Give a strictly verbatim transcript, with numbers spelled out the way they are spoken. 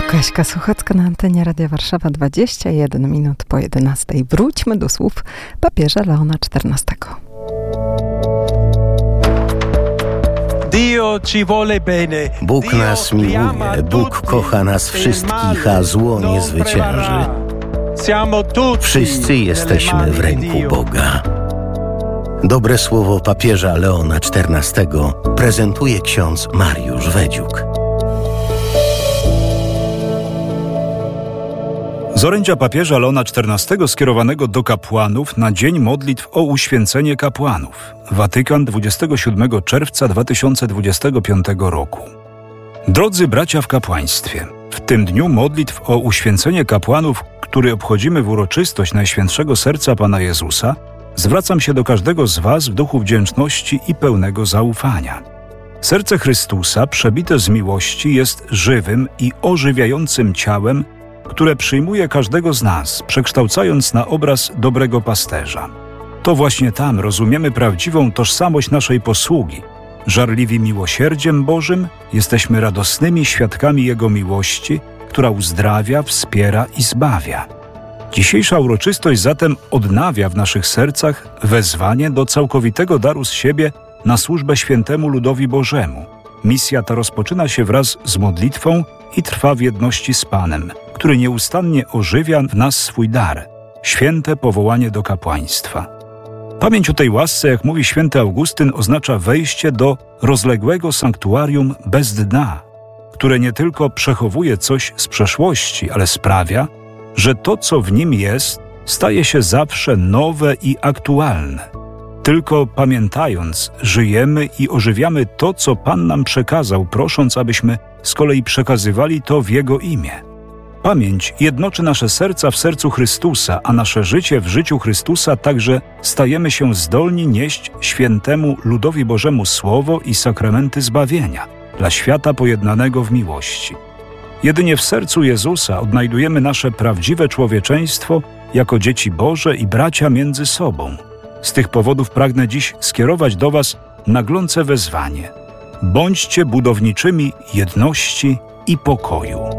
Kaśka Suchocka na antenie Radia Warszawa, dwadzieścia jeden minut po jedenastej. Wróćmy do słów papieża Leona czternastego. Bóg nas miłuje, Bóg kocha nas wszystkich, a zło nie zwycięży. Wszyscy jesteśmy w ręku Boga. Dobre słowo papieża Leona czternastego prezentuje ksiądz Mariusz Wedziuk. Z orędzia papieża Leona czternastego skierowanego do kapłanów na Dzień Modlitw o uświęcenie kapłanów. Watykan, dwudziestego siódmego czerwca dwa tysiące dwudziestego piątego roku. Drodzy bracia w kapłaństwie, w tym dniu modlitw o uświęcenie kapłanów, który obchodzimy w uroczystość Najświętszego Serca Pana Jezusa, zwracam się do każdego z was w duchu wdzięczności i pełnego zaufania. Serce Chrystusa, przebite z miłości, jest żywym i ożywiającym ciałem, które przyjmuje każdego z nas, przekształcając na obraz dobrego pasterza. To właśnie tam rozumiemy prawdziwą tożsamość naszej posługi. Żarliwi miłosierdziem Bożym, jesteśmy radosnymi świadkami Jego miłości, która uzdrawia, wspiera i zbawia. Dzisiejsza uroczystość zatem odnawia w naszych sercach wezwanie do całkowitego daru z siebie na służbę świętemu ludowi Bożemu. Misja ta rozpoczyna się wraz z modlitwą i trwa w jedności z Panem, który nieustannie ożywia w nas swój dar, święte powołanie do kapłaństwa. Pamięć o tej łasce, jak mówi święty Augustyn, oznacza wejście do rozległego sanktuarium bez dna, które nie tylko przechowuje coś z przeszłości, ale sprawia, że to, co w nim jest, staje się zawsze nowe i aktualne. Tylko pamiętając, żyjemy i ożywiamy to, co Pan nam przekazał, prosząc, abyśmy z kolei przekazywali to w Jego imię. Pamięć jednoczy nasze serca w sercu Chrystusa, a nasze życie w życiu Chrystusa, także stajemy się zdolni nieść świętemu ludowi Bożemu słowo i sakramenty zbawienia dla świata pojednanego w miłości. Jedynie w sercu Jezusa odnajdujemy nasze prawdziwe człowieczeństwo jako dzieci Boże i bracia między sobą. Z tych powodów pragnę dziś skierować do was naglące wezwanie. Bądźcie budowniczymi jedności i pokoju.